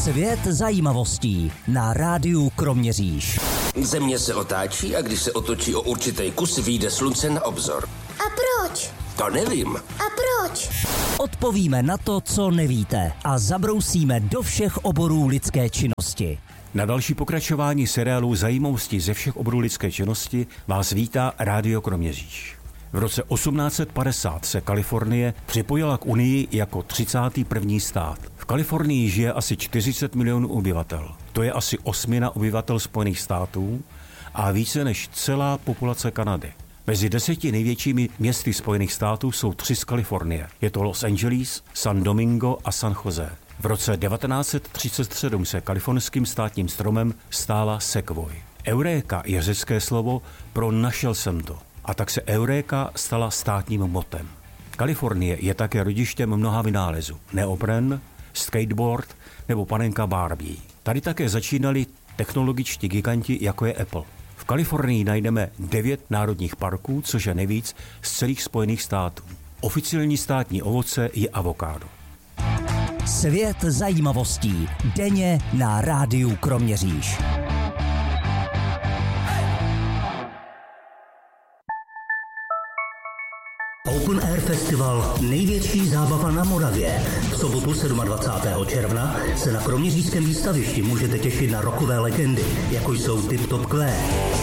Svět zajímavostí na rádiu Kroměříž. Země se otáčí a když se otočí o určitý kus, vyjde slunce na obzor. A proč? To nevím. A proč? Odpovíme na to, co nevíte a zabrousíme do všech oborů lidské činnosti. Na další pokračování seriálu Zajímavosti ze všech oborů lidské činnosti vás vítá Rádio Kroměříž. V roce 1850 se Kalifornie připojila k Unii jako 31. stát. V Kalifornii žije asi 40 milionů obyvatel. To je asi 1/8 obyvatel Spojených států a více než celá populace Kanady. Mezi 10 největšími městy Spojených států jsou 3 z Kalifornie. Je to Los Angeles, San Domingo a San Jose. V roce 1937 se kalifornským státním stromem stala sekvoj. Euréka je řecké slovo pro našel jsem to. A tak se Euréka stala státním motem. Kalifornie je také rodištěm mnoha vynálezů. Neopren, skateboard nebo panenka Barbie. Tady také začínali technologičtí giganti, jako je Apple. V Kalifornii najdeme 9 národních parků, což je nejvíc z celých Spojených států. Oficiální státní ovoce je avokádo. Svět zajímavostí denně na rádiu Kroměříž. Open Air Festival, největší zábava na Moravě. V sobotu 27. června se na kroměřížském výstavišti můžete těšit na rockové legendy, jako jsou Tip Top Q,